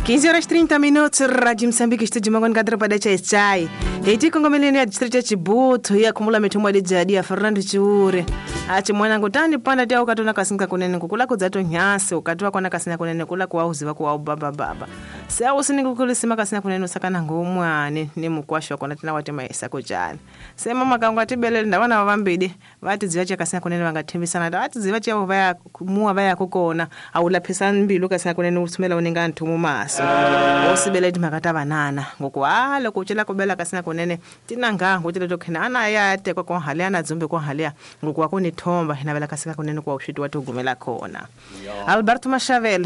15 horas 30 minutos, Rádio Moçambique, estúdio Mangon Cadra para Chai. Eti kongomeleni ya district ya Chibuto ya kumula mitumwa dijadi ya Fernando Chiure. Achi mwana ngutani panda tia ukatona kasinga kunene kukula kuzato nyase ukatoa kwa nakasina kunene kula kwa uziva kwa baba. Sa usini kukulisima kasina kunene usakana ngumwane ni mukwasho kwa natina watema isa kujani. Sema mama atibele ndawana wavambidi vati zivachi kasina kunene wangatimbi sana da vati zivachi ya vaya mua vaya kukona au la pesa mbilu kasina kunene usumela uninga ntumu maso. Osibele makata banana ngokwala kuchela kubela kasina kunene tinanga ngutile tokena ana yate kwa halia na zumbe kwa halia ngokwa kunithomba hinabela kasina kunene kwa ushitu watu gumela kona. Alberto Machavel